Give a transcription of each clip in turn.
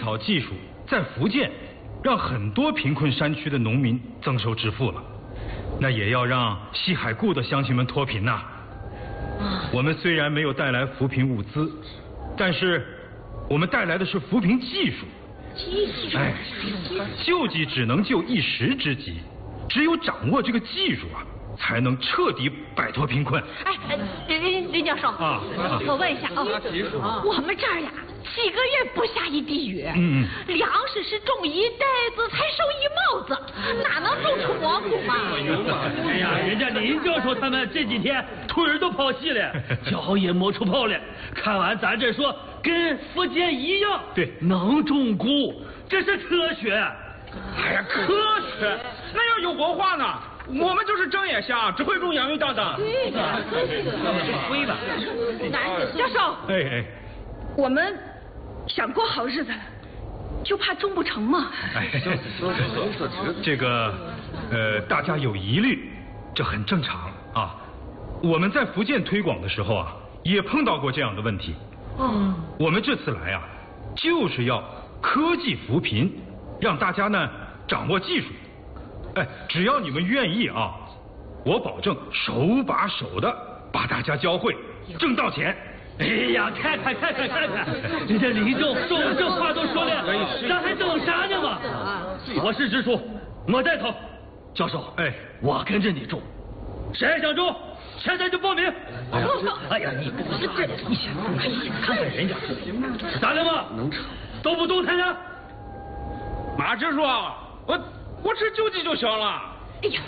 草技术在福建让很多贫困山区的农民增收致富了，那也要让西海固的乡亲们脱贫呐。我们虽然没有带来扶贫物资，但是我们带来的是扶贫技术。哎，救济只能救一时之急，只有掌握这个技术啊，才能彻底摆脱贫困。 哎，林教授啊，我问一下啊，我们这儿呀几个月不下一滴雨，粮食是种一袋子才收一帽子，哪能种出蘑菇嘛？ 哎呀，人家林教授他们这几天腿儿都跑细了，脚也磨出泡了。看完咱这说跟福建一样， 对， 能种菇，这是科学。 哎呀，科学那要有文化呢。我们就是睁眼瞎，只会种洋芋当当。 对的， 灰吧。 教授， 哎， 我们想过好日子，就怕种不成嘛。 哎，这个大家有疑虑，这很正常啊。我们在福建推广的时候啊，也碰到过这样的问题。我们这次来啊，就是要科技扶贫，让大家呢掌握技术。哎，只要你们愿意啊，我保证手把手的把大家教会，挣到钱。 哎呀，看，人家林教授这话都说了，咱还等啥呢嘛？我是直属，我带头。教授， 哎， 我跟着你种，谁想种，现在就报名。哎呀，你不是这，你想看看人家，咋的嘛？都不动弹呢？ 马支书，我吃救济就行了。 哎呀，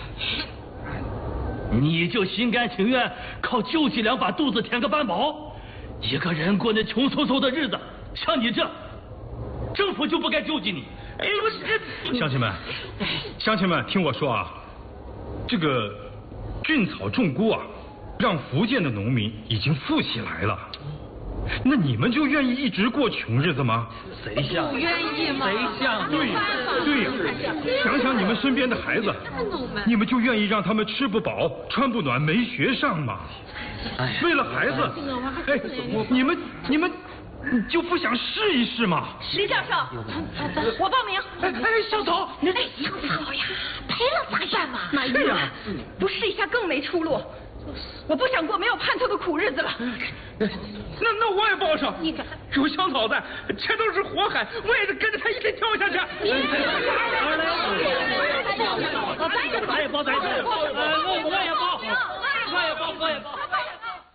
你就心甘情愿靠救济粮把肚子填个半饱？一个人过那穷嗖嗖的日子，像你这，政府就不该救济你。 哎呦， 乡亲们，听我说啊，这个菌草种菇啊，让福建的农民已经富起来了。那你们就愿意一直过穷日子吗？ 谁像？ 不愿意吗？ 谁像？ 对呀，想想你们身边的孩子，你们就愿意让他们吃不饱、穿不暖、没学上吗？为了孩子，哎，你们就不想试一试吗？ 林教授，我报名。 香草， 香草呀，赔了咋办嘛？满意了，不试一下更没出路。我不想过没有盼头的苦日子了。 那我也报上。你看，有香草在，这都是火海，我也得跟着他一起跳下去。 我也报，我也报。